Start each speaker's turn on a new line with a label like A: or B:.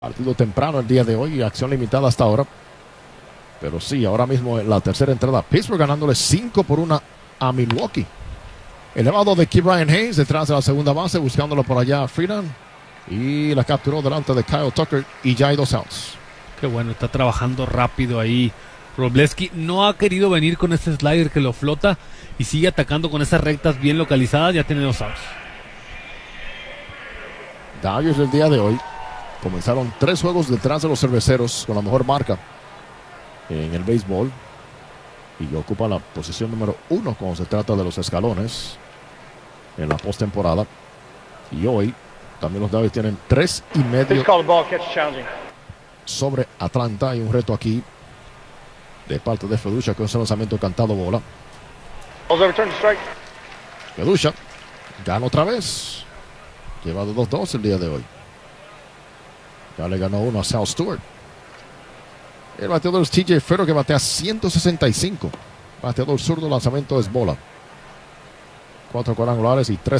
A: Partido temprano el día de hoy, acción limitada hasta ahora. Pero sí, ahora mismo en la tercera entrada, Pittsburgh ganándole 5-1 a Milwaukee. Elevado de Ke'Bryan Hayes detrás de la segunda base, buscándolo por allá a Freeland. Y la capturó delante de Kyle Tucker y ya hay 2 outs.
B: Qué bueno, está trabajando rápido ahí. Wroblewski no ha querido venir con ese slider que lo flota y sigue atacando con esas rectas bien localizadas. Ya tiene 2 outs.
A: Dodgers el día de hoy comenzaron 3 juegos detrás de los Cerveceros con la mejor marca en el béisbol y ocupa la posición número 1 cuando se trata de los escalones en la postemporada. Y hoy también los Dodgers tienen 3.5 sobre Atlanta. Hay un reto aquí de parte de Feducha con ese lanzamiento cantado bola. Feducha gana otra vez. Llevado 2-2 el día de hoy. Ya le ganó uno a Sal Stewart. El bateador es TJ Ferro, que batea 165. Bateador zurdo, lanzamiento es bola. 4 cuadrangulares y 3